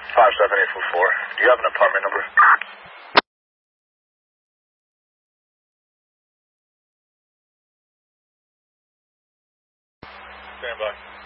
57844. Do you have an apartment number? Stand by.